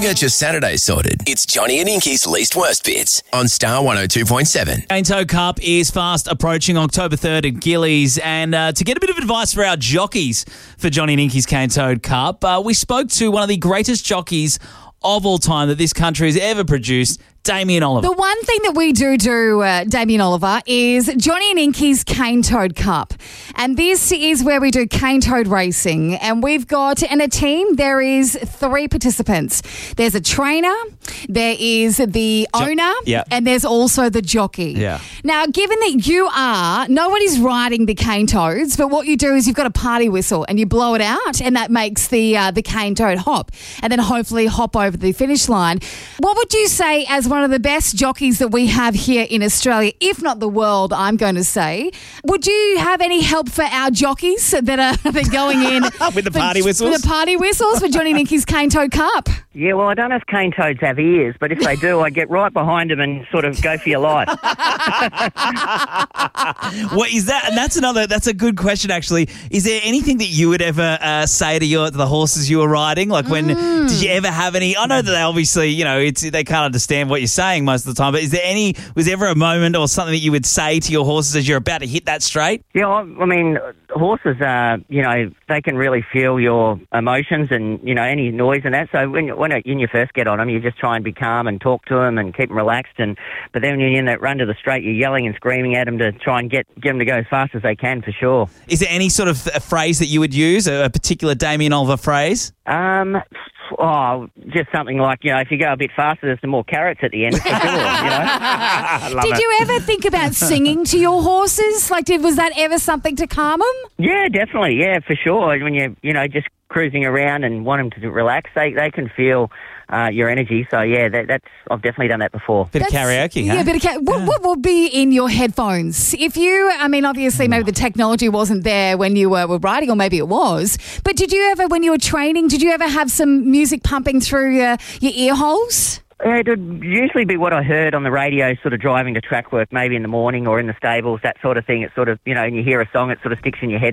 get your Saturday sorted. It's Johnny and Inky's Least Worst Bits on Star 102.7. Cane Toad Cup is fast approaching October 3rd at Gillies. And to get a bit of advice for our jockeys for Johnny and Inky's Cane Toad Cup, we spoke to one of the greatest jockeys of all time that this country has ever produced, Damien Oliver. The one thing that we do, Damien Oliver, is Johnny and Inky's Cane Toad Cup. And this is where we do cane toad racing. And we've got, in a team, there is 3 participants. There's a trainer, there is the owner, and there's also the jockey. Yeah. Now, given that nobody's riding the cane toads, but what you do is you've got a party whistle and you blow it out, and that makes the cane toad hop, and then hopefully hop over the finish line. What would you say as one of the best jockeys that we have here in Australia, if not the world, I'm going to say? Would you have any help for our jockeys that are going in with the party whistles? With the party whistles for Johnny and Inky's Cane Toad Cup? Yeah, well, I don't know if cane toads have ears, but if they do, I get right behind them and sort of go for your life. What is that? And that's a good question, actually. Is there anything that you would ever say to the horses you were riding? Like did you ever have any? I know that they obviously, they can't understand what you're saying most of the time, but was there ever a moment or something that you would say to your horses as you're about to hit that straight? Yeah, I mean, horses they can really feel your emotions and, any noise and that. So when you first get on them, you just try and be calm and talk to them and keep them relaxed. But then when you're in that run to the straight, you're yelling and screaming at them to try and get them to go as fast as they can, for sure. Is there any sort of a phrase that you would use, a particular Damien Oliver phrase? Just something like, if you go a bit faster, there's some more carrots at the end, for sure, Did you ever think about singing to your horses? Was that ever something to calm them? Yeah, definitely. Yeah, for sure. When you're, just cruising around and want them to relax, they can feel your energy. So, yeah, I've definitely done that before. Bit of karaoke, huh? Yeah, bit of karaoke. What will be in your headphones? Obviously, maybe the technology wasn't there when you were riding, or maybe it was. But did you ever, when you were training, have some music pumping through your ear holes? It would usually be what I heard on the radio, sort of driving to track work, maybe in the morning or in the stables, that sort of thing. It's sort of, and you hear a song, it sort of sticks in your head